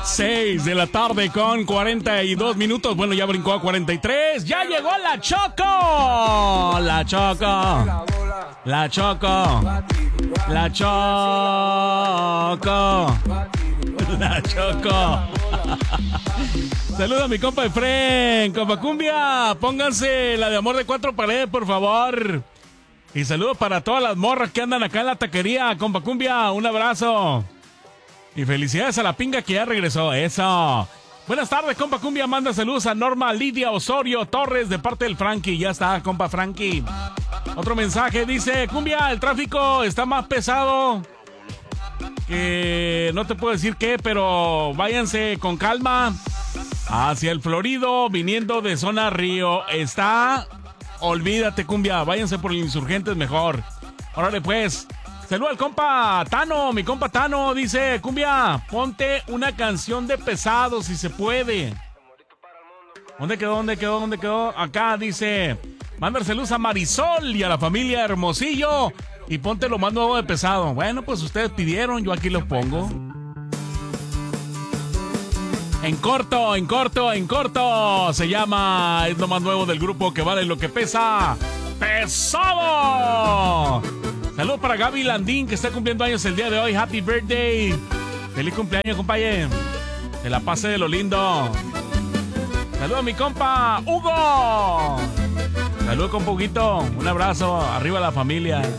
6 de la tarde con 42 minutos. Bueno, ya brincó a 43. ¡Ya llegó la Choco! La Choco. La Choco. La Choco. La Choco. Saluda a mi compa Efren. Compa Cumbia, pónganse la de Amor de Cuatro Paredes, por favor. Y saludos para todas las morras que andan acá en la taquería. Compa Cumbia, un abrazo. Y felicidades a la pinga que ya regresó. Eso. Buenas tardes, compa Cumbia. Manda saludos a Norma Lidia Osorio Torres de parte del Frankie. Ya está, compa Frankie. Otro mensaje dice: Cumbia, el tráfico está más pesado que no te puedo decir qué, pero váyanse con calma hacia el Florido, viniendo de zona Río. Está, olvídate, Cumbia, váyanse por el Insurgentes mejor. Órale pues. Saludos al compa Tano, mi compa Tano, dice: Cumbia, ponte una canción de Pesado si se puede. ¿Dónde quedó? Acá dice: mándase luz a Marisol y a la familia Hermosillo y ponte lo más nuevo de Pesado. Bueno, pues ustedes pidieron, yo aquí lo pongo. En corto. Se llama, es lo más nuevo del grupo que vale lo que pesa. ¡Pesado! Saludos para Gaby Landín, que está cumpliendo años el día de hoy. Happy birthday. Feliz cumpleaños, compañero. Que la pase de lo lindo. Saludos a mi compa Hugo. Saludos, compa Huguito. Un abrazo. Arriba la familia.